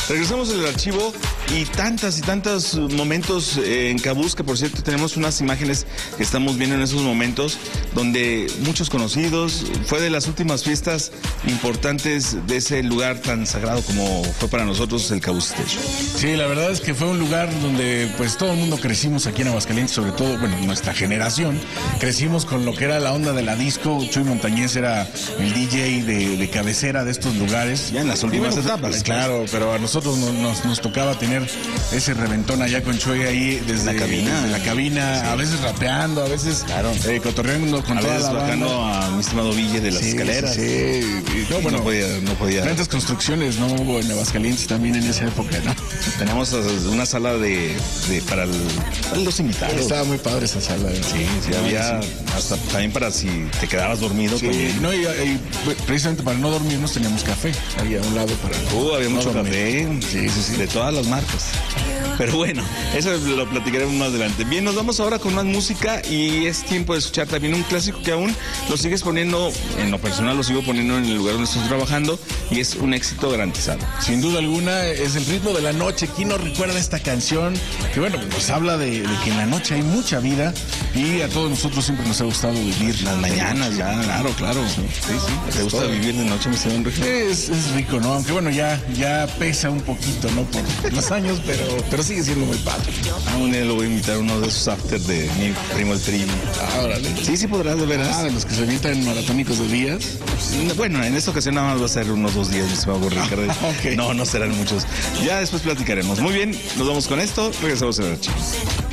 Regresamos al archivo y tantos momentos en Cabús, que por cierto tenemos unas imágenes que estamos viendo en esos momentos, donde muchos conocidos, fue de las últimas fiestas importantes de ese lugar tan sagrado como fue para nosotros el Cabús Station. Sí, la verdad es que fue un lugar donde pues todo el mundo crecimos aquí en Aguascalientes, sobre todo, bueno, nuestra generación, crecimos con lo que era la onda de la disco. Chuy Montañez era el DJ de cabecera de estos lugares. Ya en las últimas etapas. Claro, pero a nosotros nos tocaba tener ese reventón allá con Chuy ahí desde la cabina, a veces rapeando, a veces cotorreando con toda la bajando a mi estimado Ville de las escaleras. Sí. No, bueno, no podía. Tantas construcciones no hubo en Aguascalientes también en esa época, ¿no? Tenemos una sala para los invitados. Estaba muy padre esa sala. Sí, había hasta también para si te quedabas dormido. Sí, no, y precisamente para no dormirnos teníamos café ahí a un lado para... había mucho café, sí, de todas las marcas. Pero bueno, eso lo platicaremos más adelante. Bien, nos vamos ahora con más música y es tiempo de escuchar también un clásico que aún lo sigues poniendo, en lo personal lo sigo poniendo en el lugar donde estoy trabajando y es un éxito garantizado. Sin duda alguna, es el ritmo de la noche. ¿Quién no recuerda esta canción? Que bueno, pues habla de que en la noche hay mucha vida y a todos nosotros siempre nos ha gustado vivir las mañanas ya. Claro. Sí. ¿Te gusta vivir de noche, mi señor Enrique? Es rico, ¿no? Aunque bueno, ya pesa un poquito, ¿no? Por los años, pero sigue siendo muy padre. Un día lo voy a invitar a uno de esos after de mi primo el Tri. Órale. Sí, podrás, de veras. De los que se avientan maratónicos de días. Bueno, en esta ocasión nada más va a ser unos 2 días, mi estimado Ricardo. Okay. No serán muchos. Ya después platicaremos. Muy bien, nos vamos con esto. Regresamos al archivo.